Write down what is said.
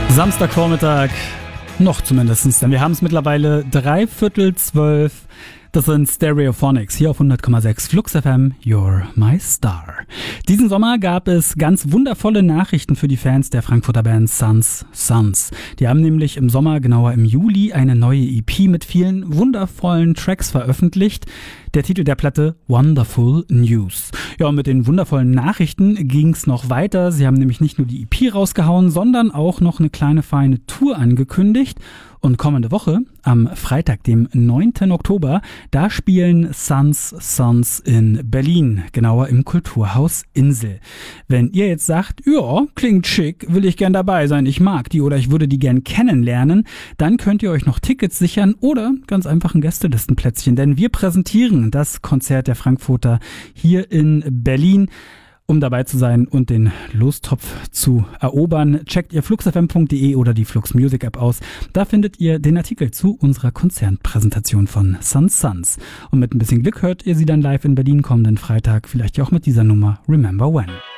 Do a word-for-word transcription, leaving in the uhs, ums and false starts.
Samstagvormittag, noch zumindest, denn wir haben es mittlerweile dreiviertel zwölf. Das sind Stereophonics hier auf hundert Komma sechs Flux F M, You're My Star. Diesen Sommer gab es ganz wundervolle Nachrichten für die Fans der Frankfurter Band Sons Sons. Die haben nämlich im Sommer, genauer im Juli, eine neue E P mit vielen wundervollen Tracks veröffentlicht. Der Titel der Platte Wonderful News. Ja, und mit den wundervollen Nachrichten ging's noch weiter. Sie haben nämlich nicht nur die E P rausgehauen, sondern auch noch eine kleine feine Tour angekündigt. Und kommende Woche, am Freitag, dem neunten Oktober, da spielen Sons Sons in Berlin, genauer im Kulturhaus Insel. Wenn ihr jetzt sagt, ja, klingt schick, will ich gern dabei sein, ich mag die oder ich würde die gern kennenlernen, dann könnt ihr euch noch Tickets sichern oder ganz einfach ein Gästelistenplätzchen, denn wir präsentieren das Konzert der Frankfurter hier in Berlin. Um dabei zu sein und den Lostopf zu erobern, checkt ihr fluxfm punkt de oder die Flux Music App aus. Da findet ihr den Artikel zu unserer Konzertpräsentation von Sons Sons. Und mit ein bisschen Glück hört ihr sie dann live in Berlin kommenden Freitag, vielleicht ja auch mit dieser Nummer Remember When.